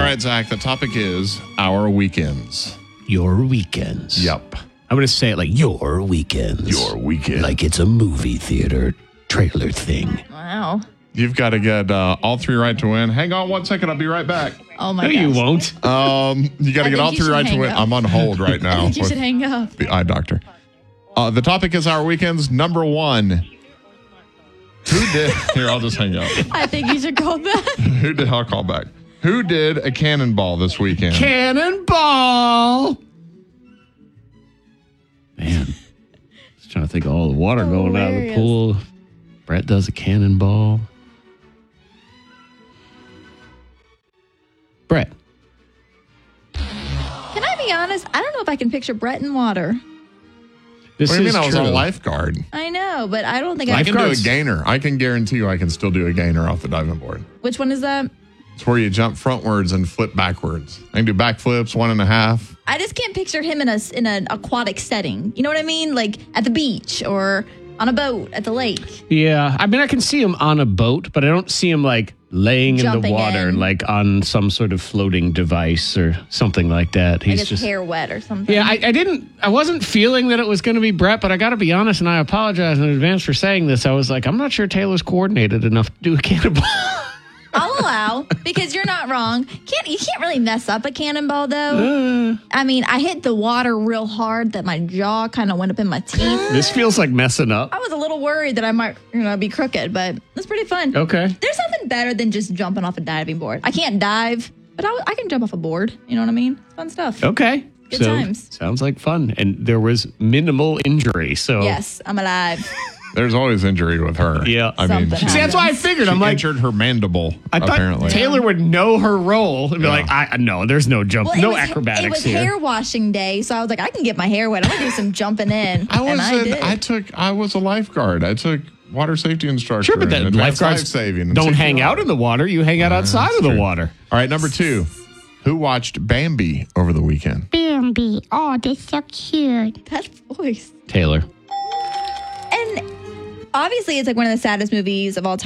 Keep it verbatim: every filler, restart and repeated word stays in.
right, Zach, the topic is our weekends. Your weekends. Yep. I'm going to say it like your weekends. Your weekend. Like it's a movie theater trailer thing. Wow. You've got to get uh, all three right to win. Hang on one second. I'll be right back. Oh, my No, gosh. you won't. Um, you got to I get think all you three should right to hang win. up. I'm on hold right now. I think you with should hang up. the eye doctor. Uh, the topic is our weekends. Number one. Who did... Here, I'll just hang up. I think you should call back. Who did... I'll call back. Who did a cannonball this weekend? Cannonball. Man. Just trying to think of all the water going out of the Hilarious. pool. Brett does a cannonball. Brett. Can I be honest? I don't know if I can picture Brett in water. This What do you is mean I was true. a lifeguard? I know, but I don't think I I can do a Lifeguards. gainer. I can guarantee you I can still do a gainer off the diving board. Which one is that? It's where you jump frontwards and flip backwards. I can do backflips, one and a half. I just can't picture him in a in an aquatic setting. You know what I mean? Like at the beach or on a boat at the lake. Yeah. I mean, I can see him on a boat, but I don't see him like laying in the Jumping water, in. like on some sort of floating device or something like that. Like He's his just. hair wet or something. Yeah, I, I didn't, I wasn't feeling that it was going to be Brett, but I got to be honest, and I apologize in advance for saying this. I was like, I'm not sure Taylor's coordinated enough to do a cannonball. I'll allow because you're not wrong. Can't you can't really mess up a cannonball though. Uh, I mean, I hit the water real hard that my jaw kind of went up in my teeth. this feels like messing up. I was a little worried that I might, you know, be crooked, but it's pretty fun. Okay. There's nothing better than just jumping off a diving board. I can't dive, but I, I can jump off a board. You know what I mean? It's fun stuff. Okay. Good times. Sounds like fun. And there was minimal injury. So, Yes, I'm alive. There's always injury with her. Yeah. I mean, Something she, See, that's why I figured. she I'm like, injured her mandible, I thought apparently. Taylor would know her role and be Yeah. like, I no, there's no jump, Well, it no was, acrobatics It was here. hair washing day, so I was like, I can get my hair wet. I'm gonna do some jumping in, I was and I an- did. I took I was a lifeguard. I took water safety instructor. Sure, but and then advanced lifeguards life saving. don't hang out in the water. You hang out outside of the true. water. All right, number two. Who watched Bambi over the weekend? Bambi. Oh, they're so cute. that voice. Taylor. And obviously, it's like one of the saddest movies of all time.